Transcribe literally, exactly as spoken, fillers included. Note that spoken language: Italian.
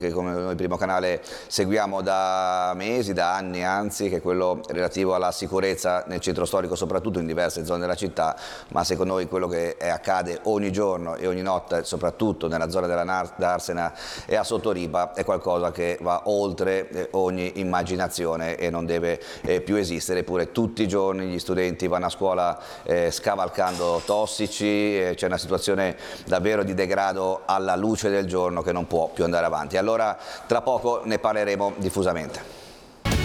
che come noi Primo Canale seguiamo da mesi, da anni anzi, che è quello relativo alla sicurezza nel centro storico, soprattutto in diverse zone della città, ma secondo noi quello che accade ogni giorno e ogni notte, soprattutto nella zona della Darsena e a Sottoripa, è qualcosa che va oltre ogni immaginazione e non deve più esistere. Eppure tutti i giorni gli studenti vanno a scuola eh, scavalcando tossici, eh, c'è una situazione davvero di degrado alla luce del giorno che non può più andare avanti. Allora tra poco ne parleremo diffusamente.